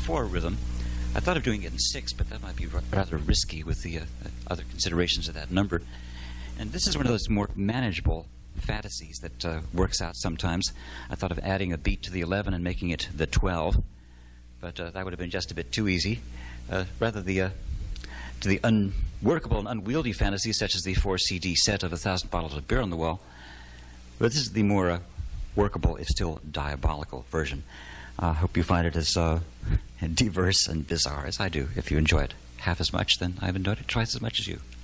4 rhythm. I thought of doing it in 6, but that might be rather risky with the other considerations of that number. And this is one of those more manageable fantasies that works out sometimes. I thought of adding a beat to the 11 and making it the 12, but that would have been just a bit too easy. Rather, to the unworkable and unwieldy fantasies, such as the 4-CD set of 1,000 Bottles of Beer on the Wall. But this is the more workable, if still diabolical, version. I hope you find it as diverse and bizarre as I do. If you enjoy it half as much, then I've enjoyed it twice as much as you.